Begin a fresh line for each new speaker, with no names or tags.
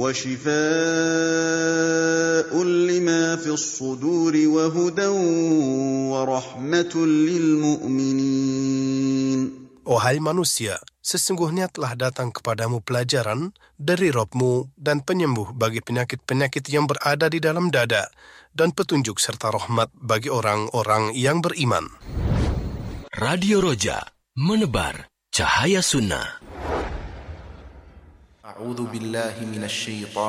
وشفاء لما في الصدور وهدى ورحمة للمؤمنين.
Wahai manusia, sesungguhnya telah datang kepadamu pelajaran dari Rabb-Mu dan penyembuh bagi penyakit-penyakit yang berada di dalam dada, dan petunjuk serta rahmat bagi orang-orang yang beriman.
Radio Roja, menebar cahaya sunnah.
A'udzu billahi minasy syaithanir